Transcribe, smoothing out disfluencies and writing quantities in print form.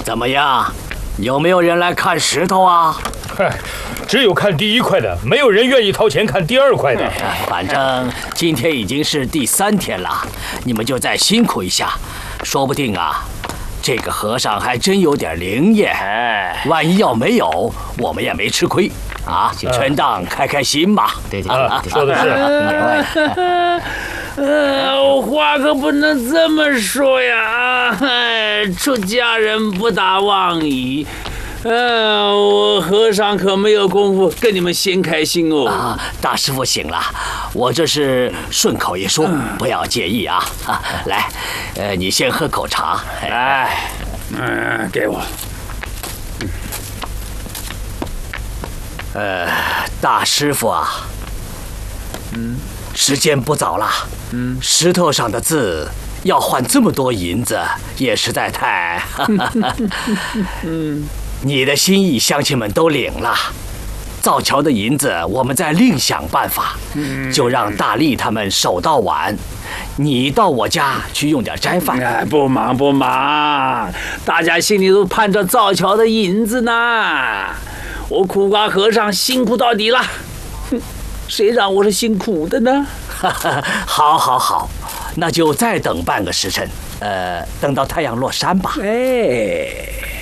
怎么样？有没有人来看石头啊？ 嗨，只有看第1块的，没有人愿意掏钱看第2块的。 反正今天已经是第3天了，你们就再辛苦一下，说不定啊，这个和尚还真有点灵验。万一要没有，我们也没吃亏啊，全当开开心嘛。 对， 说的是。 话可不能这么说呀！出家人不打妄语。我和尚可没有功夫跟你们闲开心哦。 大师傅醒了，我这是顺口一说，不要介意啊。来，你先喝口茶。 来，给我。 大师傅啊，时间不早了，石头上的字要换这么多银子，也实在太……你的心意，乡亲们都领了。造桥的银子，我们再另想办法。就让大力他们守到晚，你到我家去用点斋饭。 不忙，大家心里都盼着造桥的银子呢。我苦瓜和尚辛苦到底了，谁让我是辛苦的呢？ 好，那就再等半个时辰，等到太阳落山吧。 哎。